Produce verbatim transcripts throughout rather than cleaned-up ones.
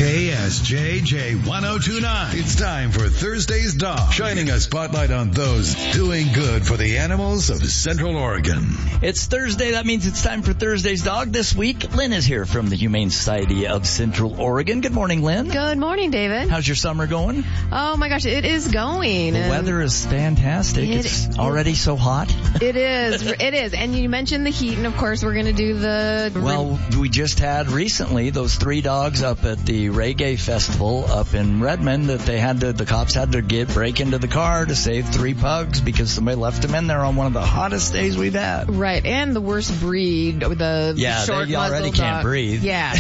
K S J J one oh two nine. It's time for Thursday's Dog, shining a spotlight on those doing good for the animals of Central Oregon. It's Thursday. That means it's time for Thursday's Dog. This week, Lynn is here from the Humane Society of Central Oregon. Good morning, Lynn. Good morning, David. How's your summer going? Oh, my gosh, it is going. The weather is fantastic. It, it's it, already so hot. It is. It is. And you mentioned the heat, and, of course, we're going to do the... Well, we just had recently those three dogs up at the Reggae Festival up in Redmond that they had to, the cops had to get break into the car to save three pugs because somebody left them in there on one of the hottest days we've had. Right, and the worst breed, the yeah, short they already muzzle can't dog. breathe. Yeah.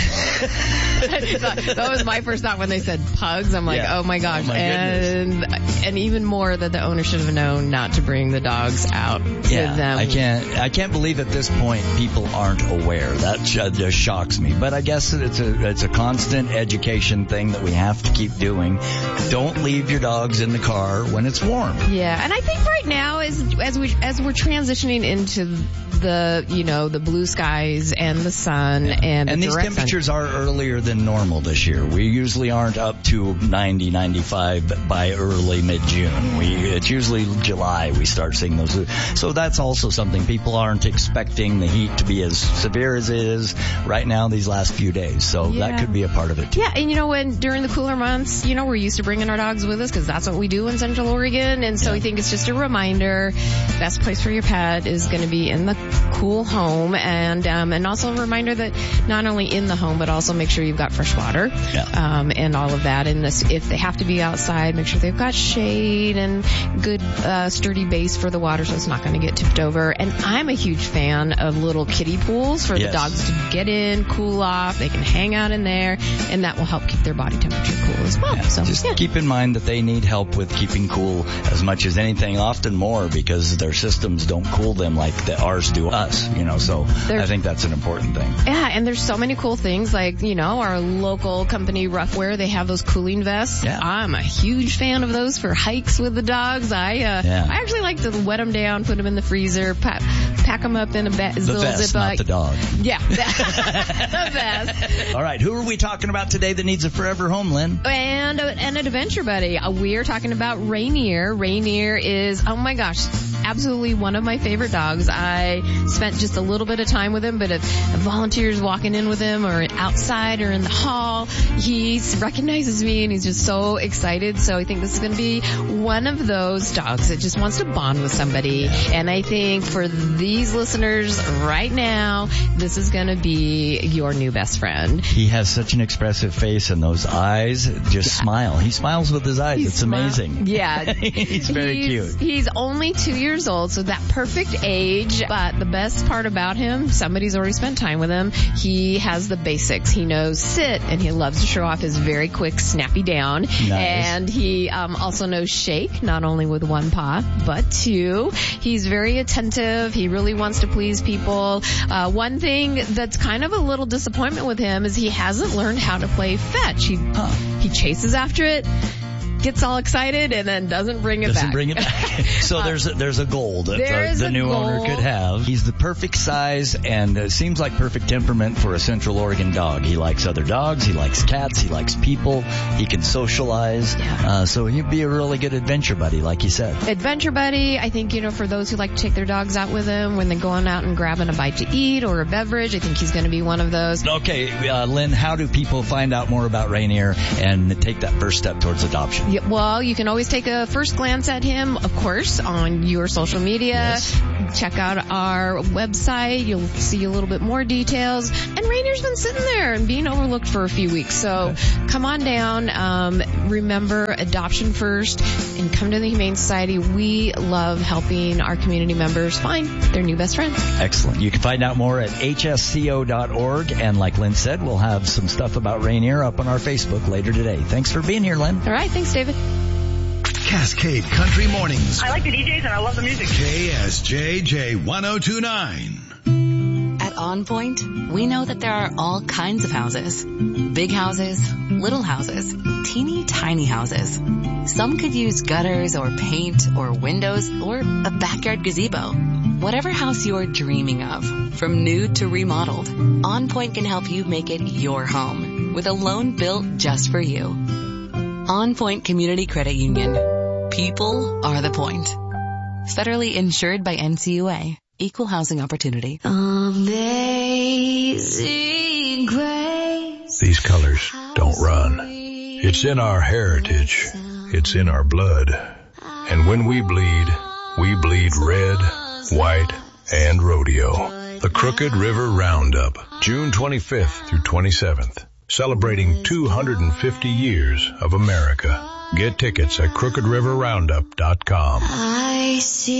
That was my first thought when they said pugs. I'm like, yeah. oh my gosh. Oh my and and even more that the owner should have known not to bring the dogs out yeah, with them. I can't I can't believe at this point people aren't aware. That just shocks me. But I guess it's a it's a constant education thing that we have to keep doing. Don't leave your dogs in the car when it's warm. Yeah, and I think right now as as we as we're transitioning into the you know the blue skies and the sun yeah. and and the these temperatures sun. are earlier than normal this year. We usually aren't up to ninety, ninety-five by early mid-June. We it's usually July we start seeing those. So that's also something people aren't expecting the heat to be as severe as it is right now these last few days. So yeah. that could be a part of it too. Yeah, and you know when during the cooler months, you know we're used to bringing our dogs with us because that's what we do in Central Oregon, and so yeah. I think it's just a reminder. Best place for your pet is going to be in the cool home, and um, and also a reminder that not only in the home but also make sure you've got fresh water yeah. um, and all of that. And this, if they have to be outside, make sure they've got shade and good uh, sturdy base for the water so it's not going to get tipped over. And I'm a huge fan of little kiddie pools for yes. the dogs to get in, cool off. They can hang out in there, and that will help keep their body temperature cool as well. Yeah, so just yeah. keep in mind that they need help with keeping cool as much as anything, often more because their systems don't cool them like the ours do us, you know, so there's, I think that's an important thing. Yeah, and there's so many cool things like, you know, our local company Roughwear, they have those cooling vests. Yeah. I'm a huge fan of those for hikes with the dogs. I uh, yeah. I actually like to wet them down, put them in the freezer, pack, pack them up in a be- the little vest, zip not the dog. Yeah, the vest. All right, who are we talking about today that needs a forever home, Lynn? And, uh, and an adventure buddy. Uh, we are talking about Rainier. Rainier is, oh my gosh, absolutely one of my favorite dogs. I spent just a little bit of time with him, but if volunteers walking in with him or outside or in the hall, he recognizes me and he's just so excited. So I think this is going to be one of those dogs that just wants to bond with somebody. And I think for these listeners right now, this is going to be your new best friend. He has such an expressive face and those eyes just yeah. smile. He smiles with his eyes. He it's smile- amazing. Yeah. He's very he's, cute. He's only two years old, so that perfect age. But the best part about him, somebody's already spent time with him. He has the basics. He knows sit, and he loves to show off his very quick, snappy down. Nice. And he um, also knows shake, not only with one paw, but two. He's very attentive. He really wants to please people. Uh, one thing that's kind of a little disappointment with him is he hasn't learned how to play fetch. He, huh. he chases after it, gets all excited, and then doesn't bring it doesn't back. bring it back. So uh, there's a, there's a goal that the, the new goal. owner could have. He's the perfect size and uh, seems like perfect temperament for a Central Oregon dog. He likes other dogs. He likes cats. He likes people. He can socialize. Yeah. Uh, so he'd be a really good adventure buddy, like you said. Adventure buddy, I think, you know, for those who like to take their dogs out with them when they're going out and grabbing a bite to eat or a beverage, I think he's going to be one of those. Okay, uh, Lynn, how do people find out more about Rainier and take that first step towards adoption? Yeah, well, you can always take a first glance at him, of course, on your social media. Yes. Check out our website. You'll see a little bit more details. And Rainier's been sitting there and being overlooked for a few weeks. So okay. come on down. Um, remember, adoption first, and come to the Humane Society. We love helping our community members find their new best friend. Excellent. You can find out more at H S C O dot org. And like Lynn said, we'll have some stuff about Rainier up on our Facebook later today. Thanks for being here, Lynn. All right. Thanks, David. Cascade Country Mornings. I like the D Js and I love the music. K S J J one oh two nine. At On Point, we know that there are all kinds of houses. Big houses, little houses, teeny tiny houses. Some could use gutters or paint or windows or a backyard gazebo. Whatever house you're dreaming of, from new to remodeled, On Point can help you make it your home. with a loan built just for you. On Point Community Credit Union. People are the point. Federally insured by N C U A. Equal housing opportunity. Amazing grace. These colors don't run. It's in our heritage. It's in our blood. And when we bleed, we bleed red, white, and rodeo. The Crooked River Roundup, June twenty-fifth through twenty-seventh. Celebrating two hundred fifty years of America. Get tickets at crooked river roundup dot com. I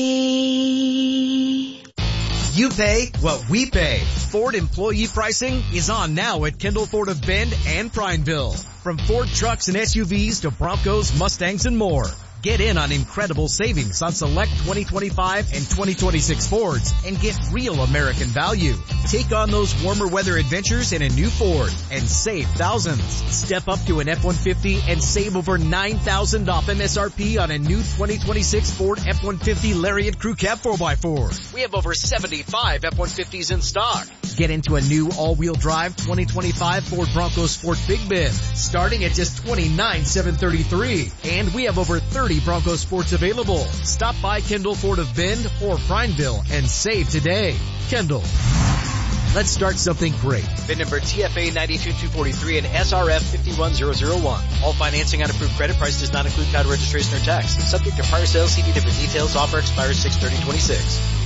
see. You pay what we pay. Ford employee pricing is on now at Kendall Ford of Bend and Prineville. From Ford trucks and S U Vs to Broncos, Mustangs, and more. Get in on incredible savings on select twenty twenty-five and twenty twenty-six Fords and get real American value. Take on those warmer weather adventures in a new Ford and save thousands. Step up to an F one fifty and save over nine thousand dollars off M S R P on a new twenty twenty-six Ford F one fifty Lariat Crew Cab four by four. We have over seventy-five F one fifties in stock. Get into a new all-wheel drive twenty twenty-five Ford Bronco Sport Big Bend, starting at just twenty-nine thousand seven hundred thirty-three dollars. And we have over thirty Bronco Sports available. Stop by Kendall Ford of Bend or Prineville and save today. Kendall. Let's start something great. V I N number T F A nine two two four three and S R F five one zero zero one. All financing on approved credit. Price does not include title registration or tax. Subject to prior sales. See different details. Offer expires six thirty twenty-six.